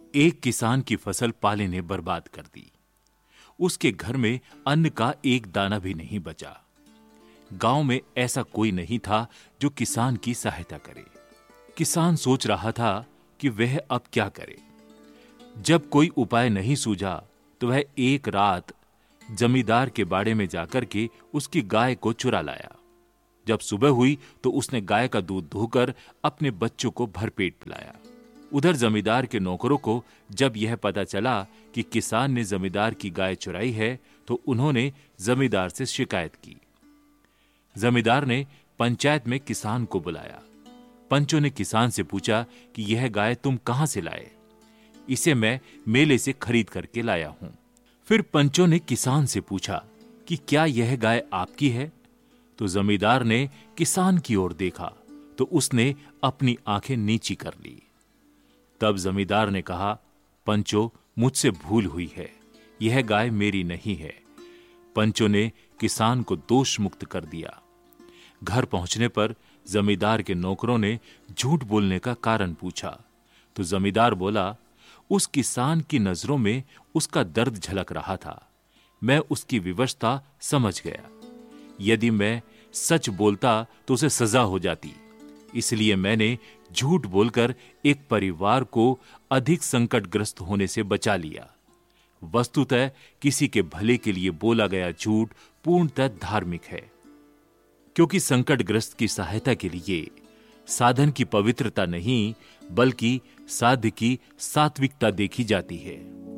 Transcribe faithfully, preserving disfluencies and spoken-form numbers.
एक किसान की फसल पाले ने बर्बाद कर दी। उसके घर में अन्न का एक दाना भी नहीं बचा। गांव में ऐसा कोई नहीं था जो किसान की सहायता करे। किसान सोच रहा था कि वह अब क्या करे। जब कोई उपाय नहीं सूझा तो वह एक रात जमींदार के बाड़े में जाकर के उसकी गाय को चुरा लाया। जब सुबह हुई तो उसने गाय का दूध धोकर अपने बच्चों को भरपेट पिलाया। उधर जमींदार के नौकरों को जब यह पता चला कि किसान ने जमींदार की गाय चुराई है तो उन्होंने जमींदार से शिकायत की। जमींदार ने पंचायत में किसान को बुलाया। पंचों ने किसान से पूछा कि यह गाय तुम कहां से लाए? इसे मैं मेले से खरीद करके लाया हूं। फिर पंचों ने किसान से पूछा कि क्या यह गाय आपकी है? तो जमींदार ने किसान की ओर देखा तो उसने अपनी आंखें नीची कर ली। तब जमींदार ने कहा, पंचों, मुझसे भूल हुई है, यह गाय मेरी नहीं है। पंचों ने किसान को दोष मुक्त कर दिया। घर पहुंचने पर जमींदार के नौकरों ने झूठ बोलने का कारण पूछा तो जमींदार बोला, उस किसान की नजरों में उसका दर्द झलक रहा था। मैं उसकी विवशता समझ गया। यदि मैं सच बोलता तो उसे सजा हो जाती, इसलिए मैंने झूठ बोलकर एक परिवार को अधिक संकटग्रस्त होने से बचा लिया। वस्तुतः किसी के भले के लिए बोला गया झूठ पूर्णतः धार्मिक है, क्योंकि संकटग्रस्त की सहायता के लिए साधन की पवित्रता नहीं बल्कि साध्य की सात्विकता देखी जाती है।